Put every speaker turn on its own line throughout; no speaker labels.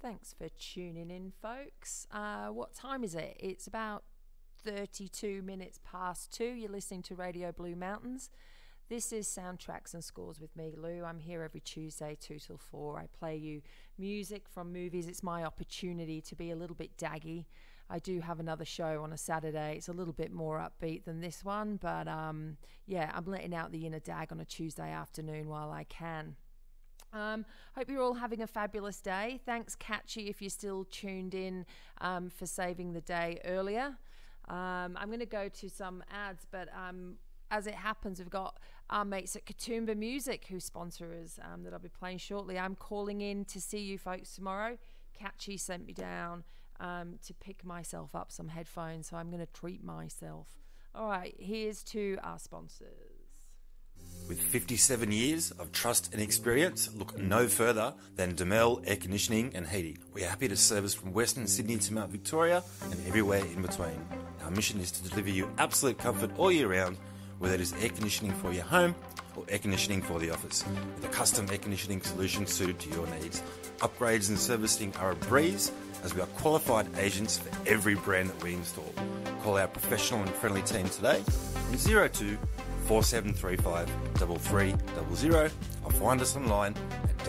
Thanks for tuning in, folks. What time is it? It's about 32 minutes past 2. You're listening to Radio Blue Mountains. This is Soundtracks and Scores with me, Lou. I'm here every Tuesday, 2 till 4. I play you music from movies. It's my opportunity to be a little bit daggy. I do have another show on a Saturday. It's a little bit more upbeat than this one, but yeah, I'm letting out the inner dag on a Tuesday afternoon while I can. Hope you're all having a fabulous day. Thanks, Catchy, if you're still tuned in for saving the day earlier. I'm going to go to some ads, but as it happens, we've got our mates at Katoomba Music who sponsor us that I'll be playing shortly. I'm calling in to see you folks tomorrow. Catchy sent me down to pick myself up some headphones, so I'm going to treat myself. All right, here's to our sponsors.
With 57 years of trust and experience, look no further than Demel Air Conditioning and Heating. We are happy to service from Western Sydney to Mount Victoria and everywhere in between. Our mission is to deliver you absolute comfort all year round, whether it is air conditioning for your home or air conditioning for the office, with a custom air conditioning solution suited to your needs. Upgrades and servicing are a breeze, as we are qualified agents for every brand that we install. Call our professional and friendly team today on 02 4735 3300 or find us online at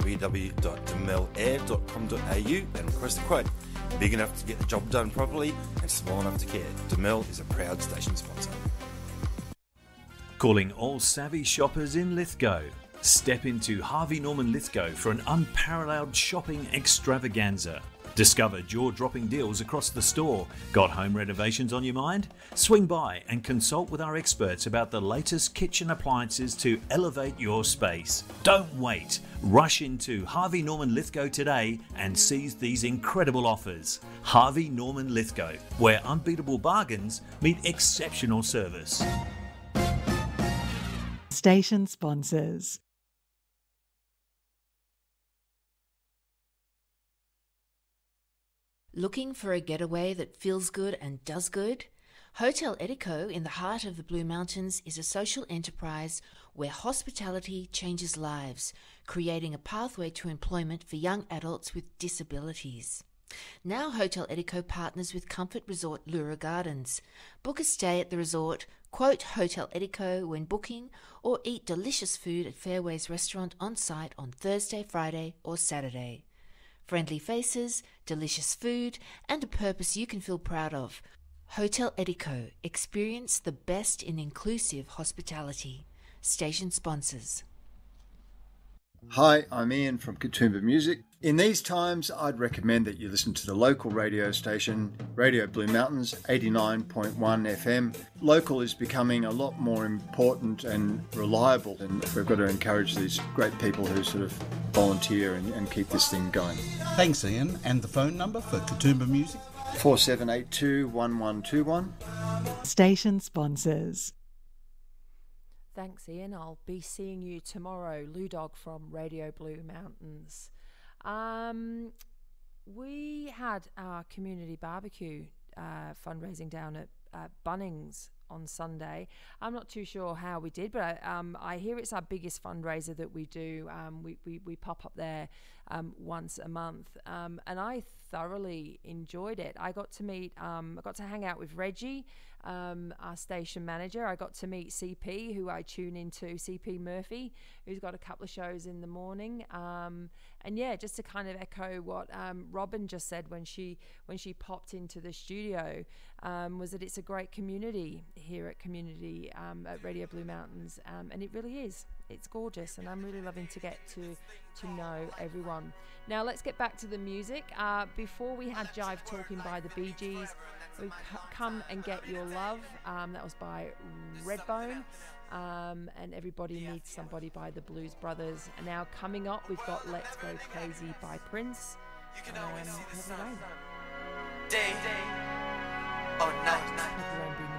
www.demelair.com.au and request a quote. Big enough to get the job done properly and small enough to care. Demel is a proud station sponsor.
Calling all savvy shoppers in Lithgow. Step into Harvey Norman Lithgow for an unparalleled shopping extravaganza. Discover jaw-dropping deals across the store. Got home renovations on your mind? Swing by and consult with our experts about the latest kitchen appliances to elevate your space. Don't wait. Rush into Harvey Norman Lithgow today and seize these incredible offers. Harvey Norman Lithgow, where unbeatable bargains meet exceptional service.
Station sponsors.
Looking for a getaway that feels good and does good? Hotel Edico in the heart of the Blue Mountains is a social enterprise where hospitality changes lives, creating a pathway to employment for young adults with disabilities. Now Hotel Edico partners with Comfort Resort Lura Gardens. Book a stay at the resort, quote Hotel Edico when booking, or eat delicious food at Fairways Restaurant on site on Thursday, Friday or Saturday. Friendly faces, delicious food, and a purpose you can feel proud of. Hotel Edico. Experience the best in inclusive hospitality. Station sponsors.
Hi, I'm Ian from Katoomba Music. In these times, I'd recommend that you listen to the local radio station, Radio Blue Mountains, 89.1 FM. Local is becoming a lot more important and reliable, and we've got to encourage these great people who sort of volunteer and keep this thing going.
Thanks, Ian. And the phone number for Katoomba Music?
4782 1121.
Station sponsors.
Thanks, Ian. I'll be seeing you tomorrow. Lou Dog from Radio Blue Mountains. We had our community barbecue fundraising down at Bunnings on Sunday. I'm not too sure how we did, but I hear it's our biggest fundraiser that we do. We pop up there once a month, and I thoroughly enjoyed it. I got to hang out with Reggie, our station manager. I got to meet CP, who I tune into, CP Murphy, who's got a couple of shows in the morning. And yeah, just to kind of echo what Robin just said when she popped into the studio, was that it's a great community here at Radio Blue Mountains, and it really is. It's gorgeous, and I'm really loving to get to know everyone. Now let's get back to the music. Before we had Jive Talking by the Bee Gees, we Come and Get Your Love. That was by Redbone. And Everybody Needs Somebody by the Blues Brothers. And now coming up, we've got Let's Go Crazy by Prince.
Day or night.